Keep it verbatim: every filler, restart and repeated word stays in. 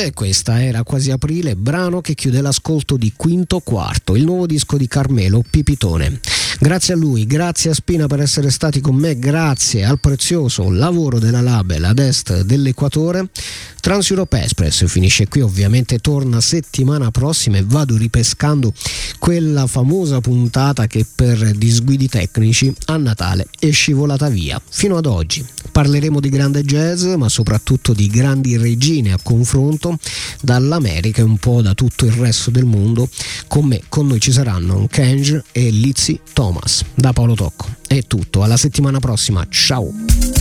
E questa era Quasi Aprile, brano che chiude l'ascolto di Quinto Quarto, il nuovo disco di Carmelo Pipitone. Grazie a lui, grazie a Spina per essere stati con me, grazie al prezioso lavoro della Label ad est dell'equatore. Trans Europe Express finisce qui, ovviamente torna settimana prossima e vado ripescando quella famosa puntata che per disguidi tecnici a Natale è scivolata via. Fino ad oggi parleremo di grande jazz, ma soprattutto di grandi regine a confronto dall'America e un po' da tutto il resto del mondo. Con me, con noi ci saranno Kenj e Lizzy Thomas. Da Paolo Tocco è tutto, alla settimana prossima, ciao!